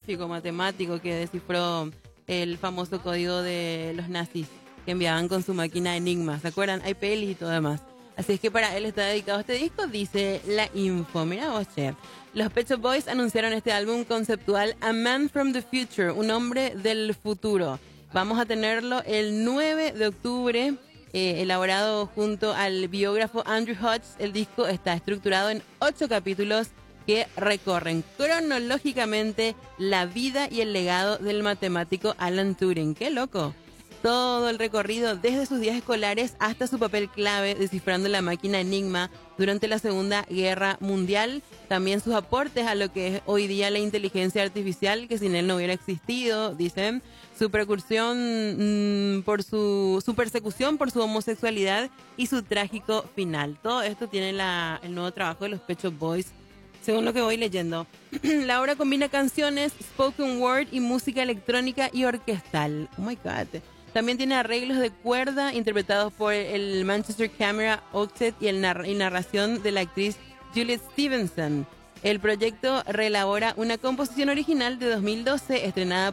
científico, matemático que descifró el famoso código de los nazis que enviaban con su máquina Enigma. ¿Se acuerdan? Hay pelis y todo demás. Así es que para él está dedicado este disco, dice la info. Mira vos, che. Los Pet Shop Boys anunciaron este álbum conceptual A Man from the Future, un hombre del futuro. Vamos a tenerlo el 9 de octubre, elaborado junto al biógrafo Andrew Hodges. El disco está estructurado en 8 capítulos que recorren cronológicamente la vida y el legado del matemático Alan Turing. ¡Qué loco! Todo el recorrido desde sus días escolares hasta su papel clave descifrando la máquina Enigma durante la Segunda Guerra Mundial. También sus aportes a lo que es hoy día la inteligencia artificial, que sin él no hubiera existido, dicen. Su persecución por su homosexualidad y su trágico final. Todo esto tiene el nuevo trabajo de los Pet Shop Boys, según lo que voy leyendo. La obra combina canciones, spoken word y música electrónica y orquestal. Oh my God. También tiene arreglos de cuerda interpretados por el Manchester Camera Octet y narración de la actriz Juliet Stevenson. El proyecto reelabora una composición original de 2012 estrenada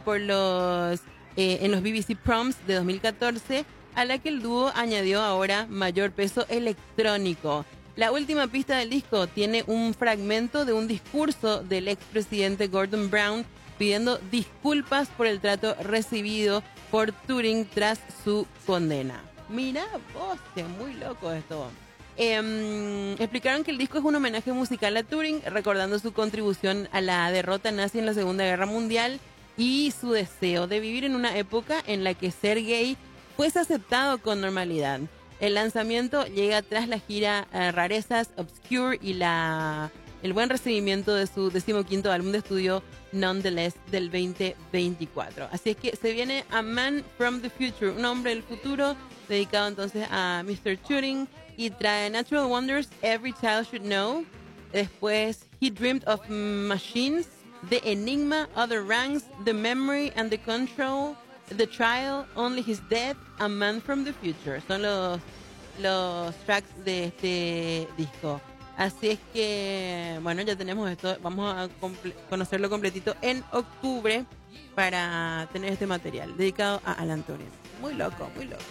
en los BBC Proms de 2014, a la que el dúo añadió ahora mayor peso electrónico. La última pista del disco tiene un fragmento de un discurso del expresidente Gordon Brown pidiendo disculpas por el trato recibido por Turing tras su condena. Mira vos, es muy loco esto. Explicaron que el disco es un homenaje musical a Turing, recordando su contribución a la derrota nazi en la Segunda Guerra Mundial y su deseo de vivir en una época en la que ser gay fuese aceptado con normalidad. El lanzamiento llega tras la gira Rarezas Obscure y el buen recibimiento de su 15º álbum de estudio Nonetheless del 2024. Así es que se viene A Man from the Future, un hombre del futuro, dedicado entonces a Mr. Turing, y trae Natural Wonders, Every Child Should Know. Después He Dreamed of Machines, The Enigma, Other Ranks, The Memory and the Control, The Trial, Only His Death, A Man from the Future. Son los tracks de este disco. Así es que, bueno, ya tenemos esto. Vamos a conocerlo completito en octubre para tener este material dedicado a Alan Turing. Muy loco, muy loco.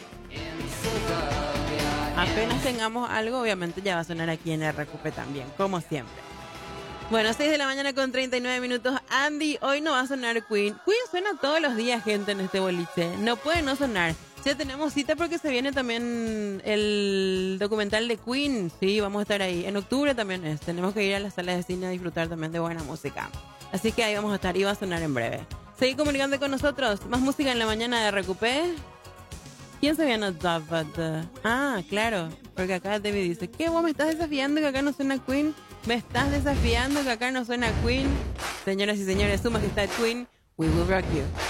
Apenas tengamos algo, obviamente ya va a sonar aquí en RQP también, como siempre. Bueno, 6 de la mañana con 39 minutos. Andy, hoy no va a sonar Queen. Queen suena todos los días, gente, en este boliche. No puede no sonar. Ya tenemos cita porque se viene también el documental de Queen. Sí, vamos a estar ahí. En octubre también es. Tenemos que ir a las salas de cine a disfrutar también de buena música. Así que ahí vamos a estar y va a sonar en breve. Seguí comunicando con nosotros. Más música en la mañana de RQP. ¿Quién se viene a Ah, claro. Porque acá David dice, ¿qué? ¿Vos me estás desafiando que acá no suena Queen? ¿Me estás desafiando que acá no suena Queen? Señoras y señores, su majestad Queen, we will rock you.